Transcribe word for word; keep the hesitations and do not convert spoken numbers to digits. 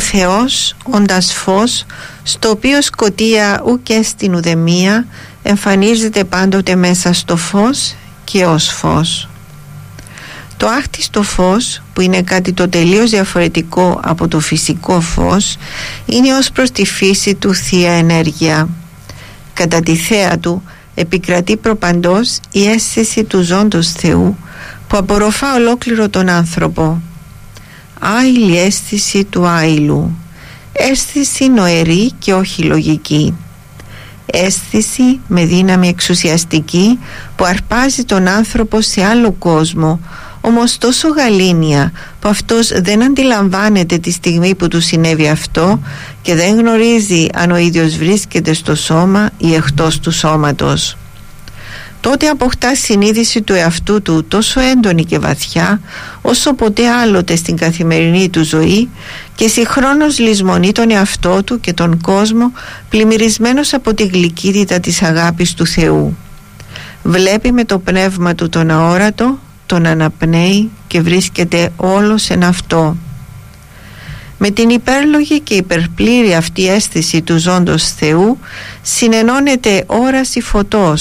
Θεός όντας φως, στο οποίο σκοτία ουκ στην ουδεμία, εμφανίζεται πάντοτε μέσα στο φως και ως φως. Το άχτιστο φως, που είναι κάτι το τελείως διαφορετικό από το φυσικό φως, είναι ως προς τη φύση του θεία ενέργεια. Κατά τη θέα του επικρατεί προπαντός η αίσθηση του ζώντος Θεού, που απορροφά ολόκληρο τον άνθρωπο. Άειλη αίσθηση του άειλου, αίσθηση νοερή και όχι λογική, αίσθηση με δύναμη εξουσιαστική που αρπάζει τον άνθρωπο σε άλλο κόσμο, όμως τόσο γαλήνια που αυτός δεν αντιλαμβάνεται τη στιγμή που του συνέβη αυτό και δεν γνωρίζει αν ο ίδιος βρίσκεται στο σώμα ή εκτός του σώματος. Τότε αποκτά συνείδηση του εαυτού του τόσο έντονη και βαθιά όσο ποτέ άλλοτε στην καθημερινή του ζωή και συγχρόνως λησμονεί τον εαυτό του και τον κόσμο, πλημμυρισμένος από τη γλυκύτητα της αγάπης του Θεού. Βλέπει με το πνεύμα του τον αόρατο, τον αναπνέει και βρίσκεται όλος εν αυτό. Με την υπέρλογη και υπερπλήρη αυτή αίσθηση του ζώντος Θεού συνενώνεται όραση φωτός